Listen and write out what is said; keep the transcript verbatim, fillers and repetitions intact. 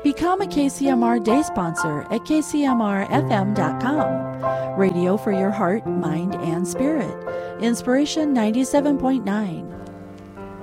Become a K C M R Day sponsor at K C M R F M dot com. Radio for your heart, mind, and spirit. Inspiration ninety-seven point nine.